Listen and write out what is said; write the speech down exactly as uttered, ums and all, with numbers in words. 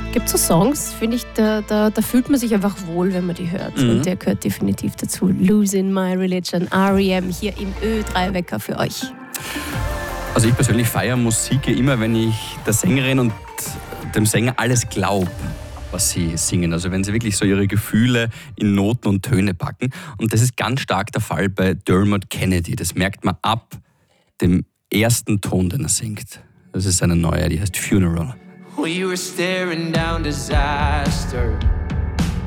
Gibt es so Songs, finde ich, da, da, da fühlt man sich einfach wohl, wenn man die hört. Mhm. Und der gehört definitiv dazu. Losing My Religion, R E M, hier im Ö drei Wecker für euch. Also ich persönlich feiere Musik immer, wenn ich der Sängerin und dem Sänger alles glaube, was sie singen. Also wenn sie wirklich so ihre Gefühle in Noten und Töne packen. Und das ist ganz stark der Fall bei Dermot Kennedy. Das merkt man ab dem ersten Ton, den er singt. Das ist eine neue, die heißt Funeral. We were staring down disaster.